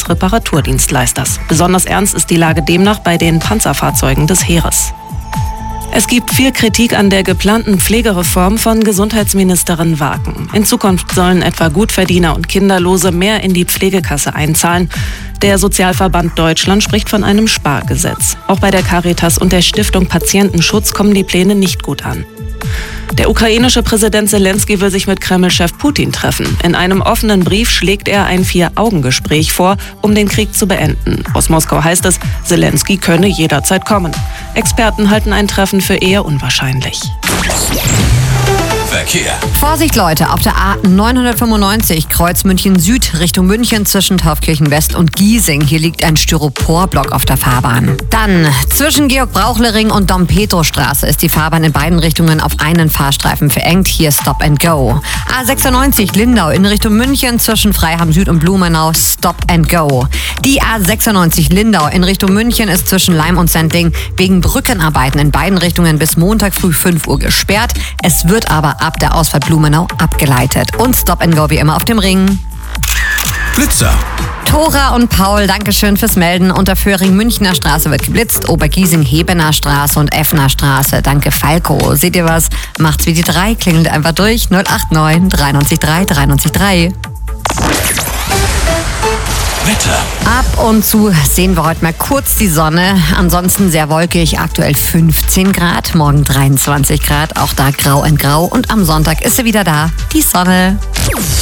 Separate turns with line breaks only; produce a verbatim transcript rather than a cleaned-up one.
eines Reparaturdienstleisters. Besonders ernst ist die Lage demnach bei den Panzerfahrzeugen des Heeres. Es gibt viel Kritik an der geplanten Pflegereform von Gesundheitsministerin Waken. In Zukunft sollen etwa Gutverdiener und Kinderlose mehr in die Pflegekasse einzahlen. Der Sozialverband Deutschland spricht von einem Spargesetz. Auch bei der Caritas und der Stiftung Patientenschutz kommen die Pläne nicht gut an. Der ukrainische Präsident Zelensky will sich mit Kreml-Chef Putin treffen. In einem offenen Brief schlägt er ein Vier-Augen-Gespräch vor, um den Krieg zu beenden. Aus Moskau heißt es, Zelensky könne jederzeit kommen. Experten halten ein Treffen für eher unwahrscheinlich.
Verkehr.
Vorsicht Leute, auf der A neunhundertfünfundneunzig Kreuz München Süd Richtung München zwischen Taufkirchen West und Giesing. Hier liegt ein Styroporblock auf der Fahrbahn. Dann zwischen Georg-Brauchle-Ring und Dom-Pedro-Straße ist die Fahrbahn in beiden Richtungen auf einen Fahrstreifen verengt. Hier Stop and Go. A sechsundneunzig Lindau in Richtung München zwischen Freiham Süd und Blumenau Stop and Go. Die A sechsundneunzig Lindau in Richtung München ist zwischen Leim und Sendling wegen Brückenarbeiten in beiden Richtungen bis Montag früh fünf Uhr gesperrt. Es wird aber ab der Ausfahrt Blumenau abgeleitet. Und Stop and Go wie immer auf dem Ring.
Blitzer.
Tora und Paul, Dankeschön fürs Melden. Unter Föhring Münchner Straße wird geblitzt. Obergiesing Hebener Straße und Effner Straße. Danke Falco. Seht ihr was? Macht's wie die drei. Klingelt einfach durch. null acht neun drei neun drei drei neun drei.
Wetter.
Ab und zu sehen wir heute mal kurz die Sonne. Ansonsten sehr wolkig, aktuell fünfzehn Grad, morgen dreiundzwanzig Grad, auch da grau in grau. Und am Sonntag ist sie wieder da, die Sonne.